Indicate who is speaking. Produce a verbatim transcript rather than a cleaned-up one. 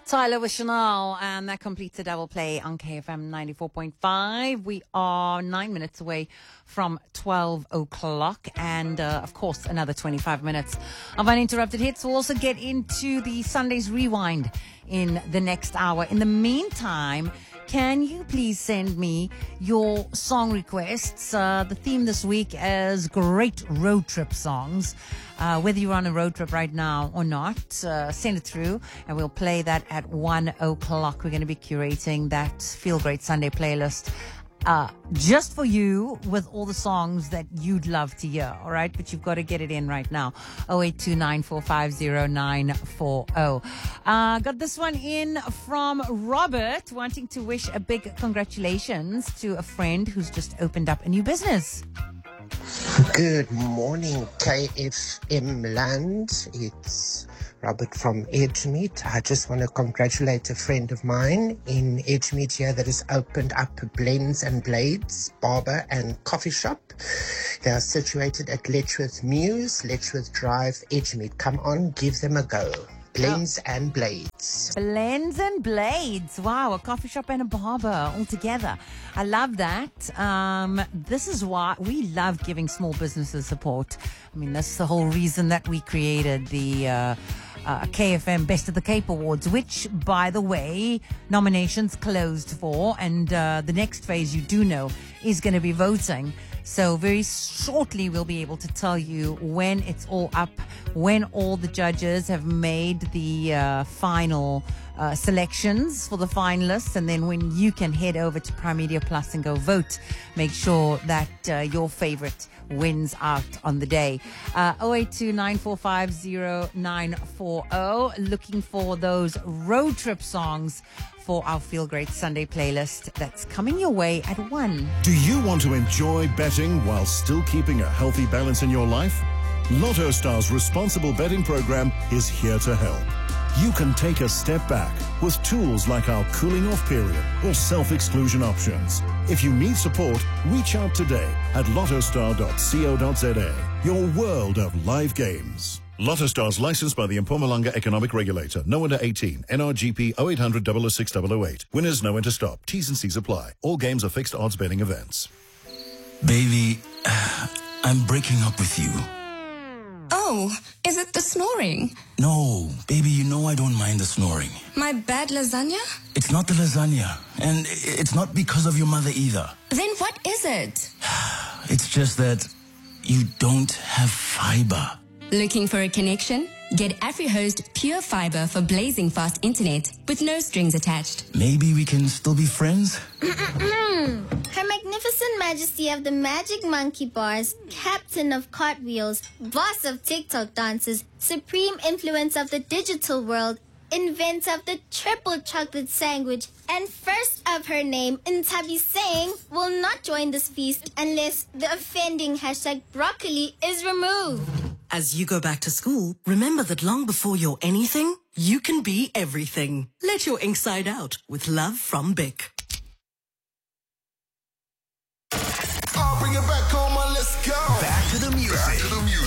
Speaker 1: Tyler with Chanel, and that completes a double play on K F M ninety-four point five. We are nine minutes away from twelve o'clock, and uh, of course, another twenty-five minutes of uninterrupted hits. We'll also get into the Sunday's Rewind in the next hour. In the meantime, can you please send me your song requests? Uh, the theme this week is great road trip songs. Uh, whether you're on a road trip right now or not, uh, send it through and we'll play that at one o'clock. We're going to be curating that Feel Great Sunday playlist uh, just for you with all the songs that you'd love to hear. All right. But you've got to get it in right now. oh eight two nine four five oh nine four oh. Uh, got this one in from Robert wanting to wish a big congratulations to a friend who's just opened up a new business.
Speaker 2: Good morning, K F M land. It's Robert from Edgemead. I just want to congratulate a friend of mine in Edgemead here that has opened up Blends and Blades Barber and Coffee Shop. They are situated at Letchworth Mews, Letchworth Drive, Edgemead. Come on, give them a go. Blends oh. and Blades.
Speaker 1: Blends and Blades. Wow, a coffee shop and a barber all together. I love that. Um, this is why we love giving small businesses support. I mean, that's the whole reason that we created the uh, uh, K F M Best of the Cape Awards, which, by the way, nominations closed for. And uh, the next phase, you do know, is going to be voting. So very shortly, we'll be able to tell you when it's all up, when all the judges have made the uh, final uh, selections for the finalists, and then when you can head over to Prime Media Plus and go vote. Make sure that uh, your favorite wins out on the day. Uh, oh eight two nine four five oh nine four oh. Looking for those road trip songs for our Feel Great Sunday playlist that's coming your way at one.
Speaker 3: Do you want to enjoy betting while still keeping a healthy balance in your life? Lotto Star's responsible betting program is here to help. You can take a step back with tools like our cooling off period or self-exclusion options. If you need support, reach out today at lottostar dot co dot za. Your world of live games. Lotto Stars licensed by the Mpumalanga Economic Regulator. No under eighteen. N R G P oh eight hundred, double oh six, double oh eight. Winners know when to stop. T's and C's apply. All games are fixed odds betting events.
Speaker 4: Baby, I'm breaking up with you.
Speaker 5: Oh, is it the snoring?
Speaker 4: No, baby, you know I don't mind the snoring.
Speaker 5: My bad lasagna?
Speaker 4: It's not the lasagna, and it's not because of your mother either.
Speaker 5: Then what is it?
Speaker 4: It's just that you don't have fiber.
Speaker 5: Looking for a connection? Get AfriHost Pure Fiber for blazing fast internet with no strings attached.
Speaker 4: Maybe we can still be friends?
Speaker 6: Her Magnificent Majesty of the Magic Monkey Bars, Captain of Cartwheels, Boss of TikTok dances, Supreme Influence of the Digital World, Inventor of the Triple Chocolate Sandwich, and first of her name, Ntabi Singh, will not join this feast unless the offending hashtag broccoli is removed.
Speaker 7: As you go back to school, remember that long before you're anything, you can be everything. Let your inside out with love from Bic.
Speaker 8: I'll bring it back home, let's go.
Speaker 9: Back to the music.